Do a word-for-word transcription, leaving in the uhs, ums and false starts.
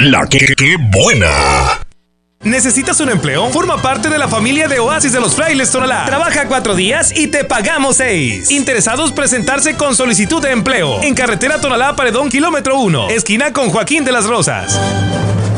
La que, que buena. ¿Necesitas un empleo? Forma parte de la familia de Oasis de los Frailes Tonalá. Trabaja cuatro días y te pagamos seis. Interesados presentarse con solicitud de empleo. En carretera Tonalá Paredón, kilómetro uno. Esquina con Joaquín de las Rosas.